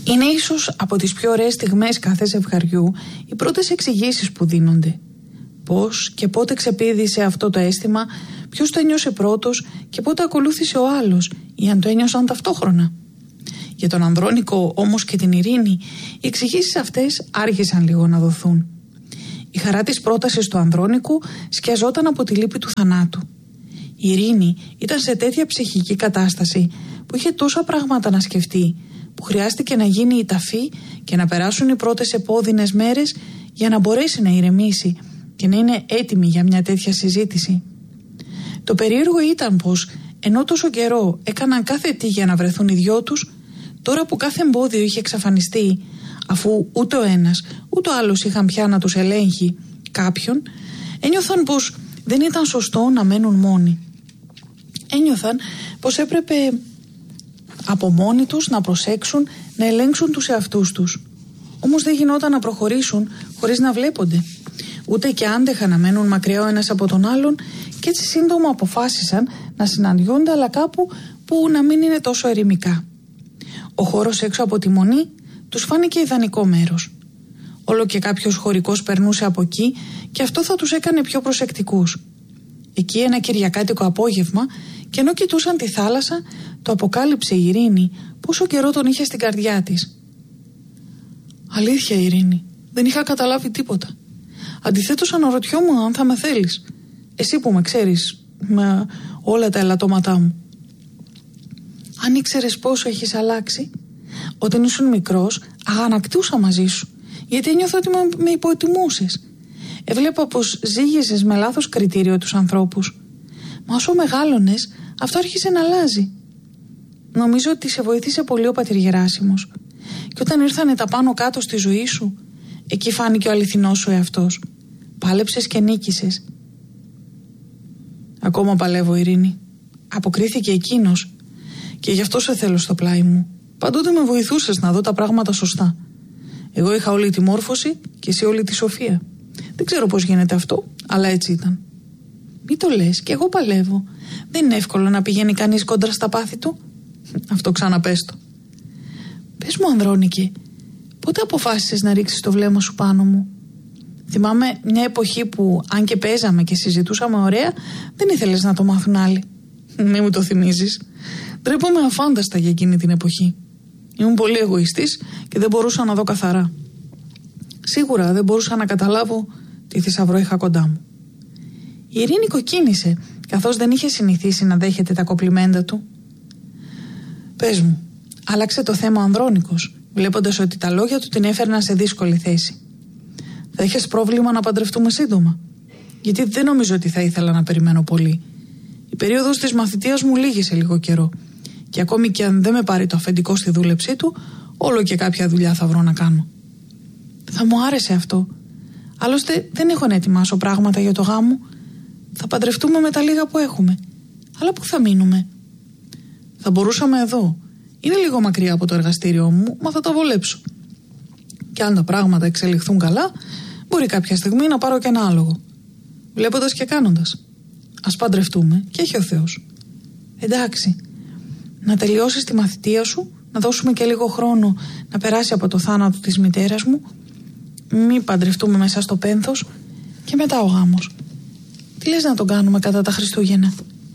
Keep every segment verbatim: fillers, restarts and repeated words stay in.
Είναι ίσως από τις πιο ωραίες στιγμές κάθε ζευγαριού οι πρώτες εξηγήσεις που δίνονται. Πώς και πότε ξεπήδησε αυτό το αίσθημα, ποιος το ένιωσε πρώτος και πότε ακολούθησε ο άλλος, ή αν το ένιωσαν ταυτόχρονα. Για τον Ανδρώνικο όμως και την Ειρήνη, οι εξηγήσεις αυτές άργησαν λίγο να δοθούν. Η χαρά της πρότασης του Ανδρώνικου σκιαζόταν από τη λύπη του θανάτου. Η Ειρήνη ήταν σε τέτοια ψυχική κατάσταση που είχε τόσα πράγματα να σκεφτεί, που χρειάστηκε να γίνει η ταφή και να περάσουν οι πρώτες επώδυνες μέρες για να μπορέσει να ηρεμήσει και να είναι έτοιμη για μια τέτοια συζήτηση. Το περίεργο ήταν πως ενώ τόσο καιρό έκαναν κάθε τι για να βρεθούν οι δυο τους, τώρα που κάθε εμπόδιο είχε εξαφανιστεί, αφού ούτε ο ένας ούτε ο άλλος είχαν πια να τους ελέγχει κάποιον, ένιωθαν πως δεν ήταν σωστό να μένουν μόνοι. Ένιωθαν πως έπρεπε από μόνοι τους να προσέξουν, να ελέγξουν τους εαυτούς τους. Όμως δεν γινόταν να προχωρήσουν χωρίς να βλέπονται. Ούτε και άντεχαν να μένουν μακριά ο ένας από τον άλλον, και έτσι σύντομα αποφάσισαν να συναντιόνται, αλλά κάπου που να μην είναι τόσο ερημικά. Ο χώρος έξω από τη Μονή τους φάνηκε ιδανικό μέρος. Όλο και κάποιος χωρικός περνούσε από εκεί και αυτό θα τους έκανε πιο προσεκτικούς. Εκεί ένα κυριακάτικο απόγευμα, και ενώ κοιτούσαν τη θάλασσα, το αποκάλυψε η Ειρήνη πόσο καιρό τον είχε στην καρδιά της. «Αλήθεια, Ειρήνη, δεν είχα καταλάβει τίποτα. Αντιθέτως αναρωτιόμουν αν θα με θέλεις. Εσύ που με ξέρεις με όλα τα ελαττώματά μου. Αν ήξερες πόσο έχεις αλλάξει. Όταν ήσουν μικρός αγανακτούσα μαζί σου, γιατί ένιωθα ότι με υποτιμούσες. Έβλεπα πως ζήγησες με λάθος κριτήριο τους ανθρώπους. Μα όσο μεγάλωνες, αυτό άρχισε να αλλάζει. Νομίζω ότι σε βοήθησε πολύ ο πατήρ Γεράσιμος. Και όταν ήρθανε τα πάνω κάτω στη ζωή σου, εκεί φάνηκε ο αληθινός σου εαυτός. Πάλεψες και νίκησες». «Ακόμα παλεύω, Ειρήνη», αποκρίθηκε εκείνος. «Και γι' αυτό σε θέλω στο πλάι μου. Παντότε με βοηθούσες να δω τα πράγματα σωστά. Εγώ είχα όλη τη μόρφωση και εσύ όλη τη σοφία. Δεν ξέρω πώς γίνεται αυτό, αλλά έτσι ήταν». «Μη το λες, και εγώ παλεύω. Δεν είναι εύκολο να πηγαίνει κανείς κόντρα στα πάθη του». «Αυτό ξαναπες το». «Πες μου, Ανδρώνικε, πότε αποφάσισες να ρίξεις το βλέμμα σου πάνω μου? Θυμάμαι μια εποχή που, αν και παίζαμε και συζητούσαμε ωραία, δεν ήθελες να το μάθουν άλλοι». «Μη μου το θυμίζεις. Ντρέπομαι αφάνταστα για εκείνη την εποχή. Ήμουν πολύ εγωιστής και δεν μπορούσα να δω καθαρά. Σίγουρα δεν μπορούσα να καταλάβω τι θησαυρό είχα κοντά μου». Η Ειρήνη κοκκίνησε, καθώς δεν είχε συνηθίσει να δέχεται τα κοπλιμέντα του. «Πες μου», άλλαξε το θέμα ο Ανδρώνικος, βλέποντας ότι τα λόγια του την έφερναν σε δύσκολη θέση. «Θα έχεις πρόβλημα να παντρευτούμε σύντομα? Γιατί δεν νομίζω ότι θα ήθελα να περιμένω πολύ. Η περίοδος της μαθητείας μου λύγησε λίγο καιρό. Και ακόμη και αν δεν με πάρει το αφεντικό στη δούλεψή του, όλο και κάποια δουλειά θα βρω να κάνω». «Θα μου άρεσε αυτό. Άλλωστε δεν έχω να ετοιμάσω πράγματα για το γάμο. Θα παντρευτούμε με τα λίγα που έχουμε. Αλλά πού θα μείνουμε?» «Θα μπορούσαμε εδώ. Είναι λίγο μακριά από το εργαστήριό μου, μα θα τα βολέψω. Και αν τα πράγματα εξελιχθούν καλά, μπορεί κάποια στιγμή να πάρω και ένα άλογο. Βλέποντας και κάνοντας. Ας παντρευτούμε και έχει ο Θεός». «Εντάξει, να τελειώσεις τη μαθητεία σου, να δώσουμε και λίγο χρόνο να περάσει από το θάνατο της μητέρας μου. Μην παντρευτούμε μέσα στο πένθος και μετά ο γάμος. Τι λες να τον κάνουμε κατά τα Χριστούγεννα?»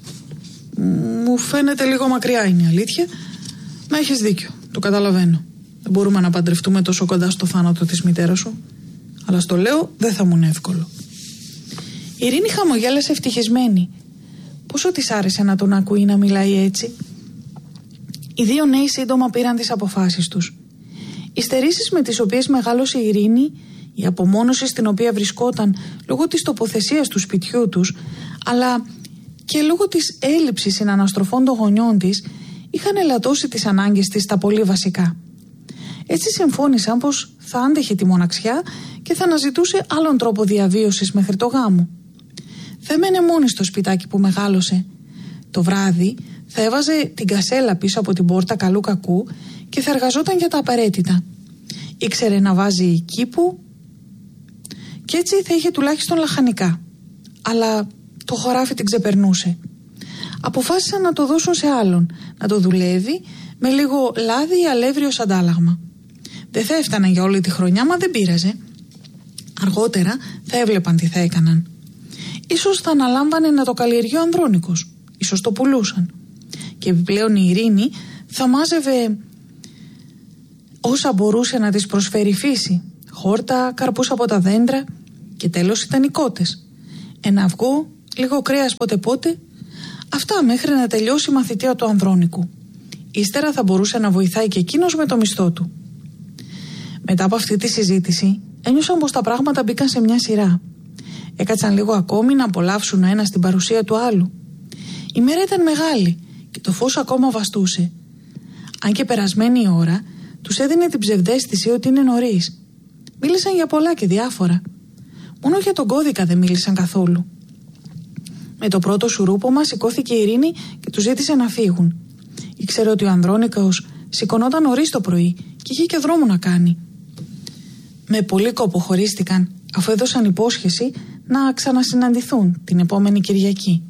«Μου φαίνεται λίγο μακριά, είναι η αλήθεια. Μα έχεις δίκιο, το καταλαβαίνω. Δεν μπορούμε να παντρευτούμε τόσο κοντά στο θάνατο της μητέρας σου. Αλλά στο λέω, δεν θα μου είναι εύκολο». Η Ειρήνη χαμογέλασε ευτυχισμένη. Πόσο της άρεσε να τον ακούει να μιλάει έτσι. Οι δύο νέοι σύντομα πήραν τις αποφάσεις τους. Οι στερήσεις με τις οποίες μεγάλωσε η Ειρήνη, η απομόνωση στην οποία βρισκόταν λόγω της τοποθεσίας του σπιτιού τους, αλλά και λόγω της έλλειψης συναναστροφών των γονιών της, είχαν ελαττώσει τις ανάγκες της στα πολύ βασικά. Έτσι συμφώνησαν πως θα άντεχε τη μοναξιά και θα αναζητούσε άλλον τρόπο διαβίωσης μέχρι το γάμο. Θα έμενε μόνη στο σπιτάκι που μεγάλωσε. Το βράδυ θα έβαζε την κασέλα πίσω από την πόρτα καλού κακού και θα εργαζόταν για τα απαραίτητα. Ήξερε να βάζει κήπου και έτσι θα είχε τουλάχιστον λαχανικά. Αλλά το χωράφι την ξεπερνούσε. Αποφάσισαν να το δώσουν σε άλλον, να το δουλεύει με λίγο λάδι ή αλεύρι ως αντάλλαγμα. Δεν θα έφταναν για όλη τη χρονιά, μα δεν πείραζε. Αργότερα θα έβλεπαν τι θα έκαναν. Ίσως θα αναλάμβανε να το καλλιεργεί ο Ανδρώνικος. Ίσως το πουλούσαν. Και επιπλέον η Ειρήνη θα μάζευε όσα μπορούσε να της προσφέρει η φύση. Χόρτα, καρπούς από τα δέντρα και τέλος ήταν οι κότες. Ένα αυγό, λίγο κρέας πότε πότε. Αυτά μέχρι να τελειώσει η μαθητεία του Ανδρώνικου. Ύστερα θα μπορούσε να βοηθάει και εκείνος με το μισθό του. Μετά από αυτή τη συζήτηση ένιωσαν πως τα πράγματα μπήκαν σε μια σειρά. Έκατσαν λίγο ακόμη να απολαύσουν ο ένας την παρουσία του άλλου. Η μέρα ήταν μεγάλη και το φως ακόμα βαστούσε. Αν και περασμένη η ώρα, τους έδινε την ψευδαίσθηση ότι είναι νωρίς. Μίλησαν για πολλά και διάφορα. Μόνο για τον κώδικα δεν μίλησαν καθόλου. Με το πρώτο σουρούπομα σηκώθηκε η Ειρήνη και τους ζήτησε να φύγουν. Ήξερε ότι ο Ανδρώνικος σηκωνόταν νωρίς το πρωί και είχε και δρόμο να κάνει. Με πολύ κόπο χωρίστηκαν, αφού έδωσαν υπόσχεση να ξανασυναντηθούν την επόμενη Κυριακή.